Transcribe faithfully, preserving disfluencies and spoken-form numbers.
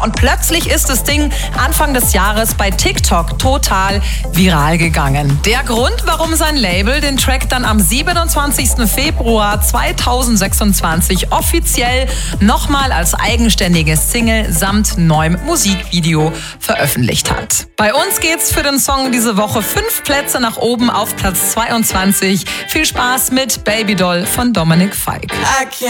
Ja, und plötzlich ist das Ding Anfang des Jahres bei TikTok total viral gegangen. Der Grund, warum sein Label den Track dann am siebenundzwanzigsten Februar zweitausendsechsundzwanzig offiziell nochmal als eigenständige Single samt neuem Musikvideo veröffentlicht hat. Bei uns geht's für den Song diese Woche fünf Plätze nach oben auf Platz zweiundzwanzig. Viel Spaß mit Baby Doll von Dominik Fike.